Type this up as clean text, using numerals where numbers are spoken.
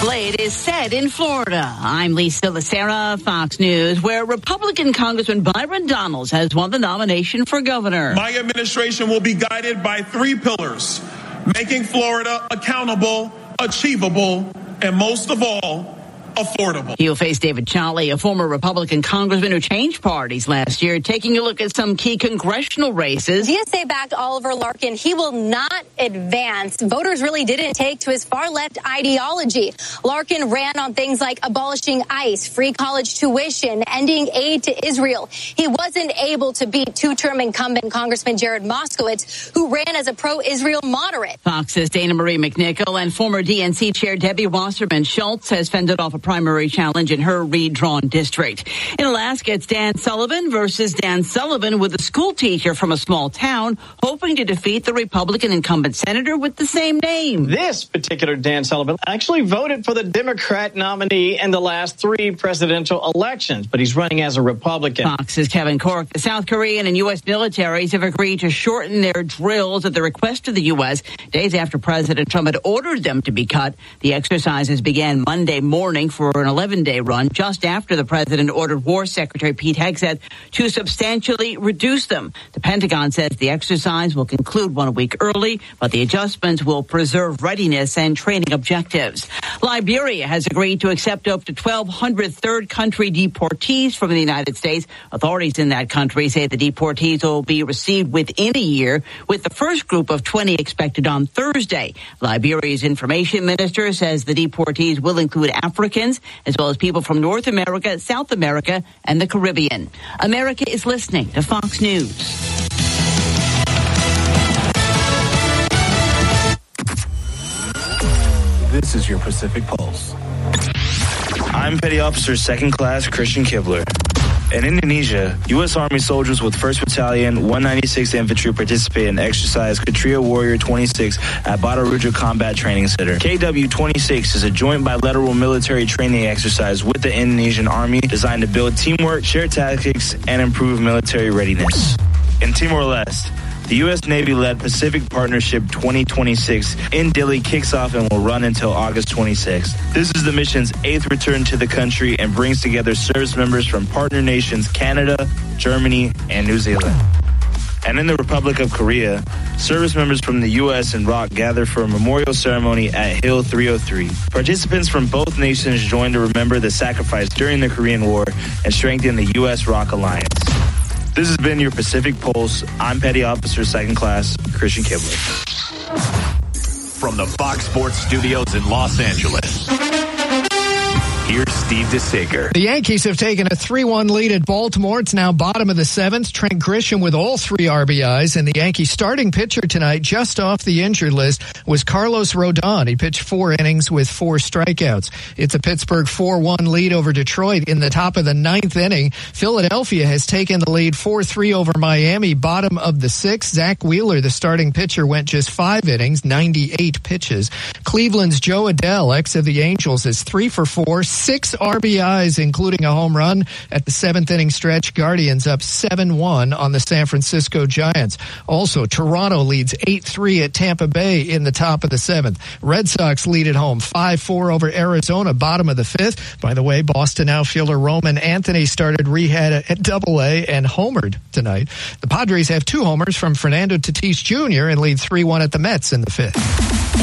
slate is set in Florida. I'm Lisa Lacera, Fox News, where Republican Congressman Byron Donalds has won the nomination for governor. My administration will be guided by three pillars: making Florida accountable, achievable, and most of all, affordable. He'll face David Chali, a former Republican congressman who changed parties last year, taking a look at some key congressional races. DSA-backed Oliver Larkin, he will not advance. Voters really didn't take to his far-left ideology. Larkin ran on things like abolishing ICE, free college tuition, ending aid to Israel. He wasn't able to beat two-term incumbent Congressman Jared Moskowitz, who ran as a pro-Israel moderate. Fox's Dana Marie McNichol and former DNC Chair Debbie Wasserman Schultz has fended off a primary challenge in her redrawn district. In Alaska, it's Dan Sullivan versus Dan Sullivan, with a school teacher from a small town hoping to defeat the Republican incumbent senator with the same name. This particular Dan Sullivan actually voted for the Democrat nominee in the last three presidential elections, but he's running as a Republican. Fox's Kevin Corke. The South Korean and U.S. militaries have agreed to shorten their drills at the request of the U.S. days after President Trump had ordered them to be cut. The exercises began Monday morning for an 11-day run, just after the president ordered War Secretary Pete Hegseth to substantially reduce them. The Pentagon says the exercise will conclude 1 week early, but the adjustments will preserve readiness and training objectives. Liberia has agreed to accept up to 1,200 third country deportees from the United States. Authorities in that country say the deportees will be received within a year, with the first group of 20 expected on Thursday. Liberia's information minister says the deportees will include Africans, as well as people from North America, South America, and the Caribbean. America is listening to Fox News. This is your Pacific Pulse. I'm Petty Officer 2nd Class Christian Kibler. In Indonesia, U.S. Army soldiers with 1st Battalion, 196th Infantry participated in exercise Kshatriya Warrior 26 at Batu Raja Combat Training Center. KW-26 is a joint bilateral military training exercise with the Indonesian Army designed to build teamwork, share tactics, and improve military readiness. In Timor-Leste, the U.S. Navy-led Pacific Partnership 2026 in Dili kicks off and will run until August 26th. This is the mission's 8th return to the country and brings together service members from partner nations Canada, Germany, and New Zealand. And in the Republic of Korea, service members from the U.S. and ROK gather for a memorial ceremony at Hill 303. Participants from both nations join to remember the sacrifice during the Korean War and strengthen the U.S.-ROK alliance. This has been your Pacific Pulse. I'm Petty Officer 2nd Class Christian Kibler. From the Fox Sports Studios in Los Angeles, here's Steve DeSager. The Yankees have taken a 3-1 lead at Baltimore. It's now bottom of the 7th. Trent Grisham with all 3 RBIs. And the Yankees starting pitcher tonight, just off the injured list, was Carlos Rodon. He pitched 4 innings with 4 strikeouts. It's a Pittsburgh 4-1 lead over Detroit in the top of the 9th inning. Philadelphia has taken the lead 4-3 over Miami, bottom of the 6th. Zach Wheeler, the starting pitcher, went just 5 innings, 98 pitches. Cleveland's Joe Adell, ex of the Angels, is 3 for 4. 6 RBIs, including a home run at the 7th inning stretch. Guardians up 7-1 on the San Francisco Giants. Also, Toronto leads 8-3 at Tampa Bay in the top of the 7th. Red Sox lead at home 5-4 over Arizona, bottom of the 5th. By the way, Boston outfielder Roman Anthony started rehab at Double-A and homered tonight. The Padres have 2 homers from Fernando Tatis Jr. and lead 3-1 at the Mets in the 5th.